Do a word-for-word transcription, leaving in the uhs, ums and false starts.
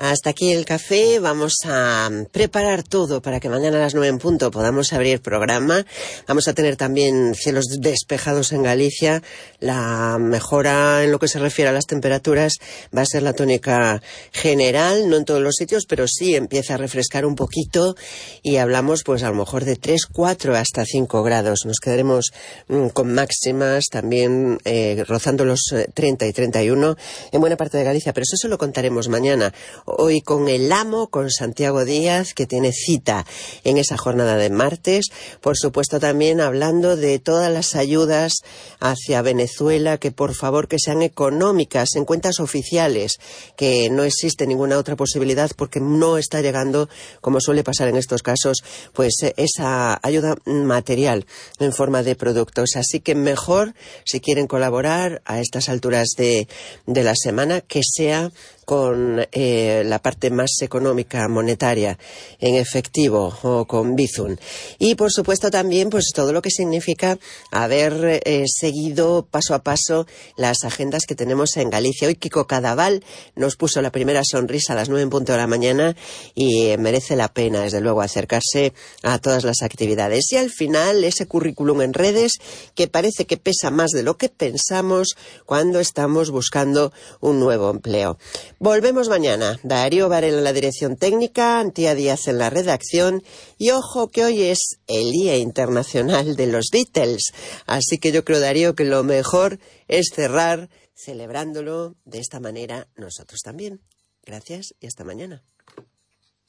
Hasta aquí el café. Vamos a preparar todo para que mañana a las nueve en punto podamos abrir programa. Vamos a tener también cielos despejados en Galicia. La mejora en lo que se refiere a las temperaturas va a ser la tónica general, no en todos los sitios, pero sí empieza a refrescar un poquito y hablamos pues a lo mejor de tres, cuatro hasta cinco grados. Nos quedaremos mmm, con máximas también eh, rozando los eh, treinta y treinta y uno en buena parte de Galicia, pero eso se lo contaremos mañana. Hoy con el amo, con Santiago Díaz, que tiene cita en esa jornada de martes. Por supuesto también hablando de todas las ayudas hacia Venezuela, que por favor que sean económicas, en cuentas oficiales, que no existe ninguna otra posibilidad porque no está llegando, como suele pasar en estos casos, pues esa ayuda material en forma de productos. Así que mejor, si quieren colaborar a estas alturas de, de la semana, que sea con eh, la parte más económica, monetaria, en efectivo o con Bizum. Y por supuesto también pues todo lo que significa haber eh, seguido paso a paso las agendas que tenemos en Galicia. Hoy Kiko Cadaval nos puso la primera sonrisa a las nueve en punto de la mañana y eh, merece la pena, desde luego, acercarse a todas las actividades. Y al final ese currículum en redes que parece que pesa más de lo que pensamos cuando estamos buscando un nuevo empleo. Volvemos mañana. Darío Varela en la dirección técnica, Antía Díaz en la redacción y ojo que hoy es el Día Internacional de los Beatles. Así que yo creo, Darío, que lo mejor es cerrar celebrándolo de esta manera nosotros también. Gracias y hasta mañana.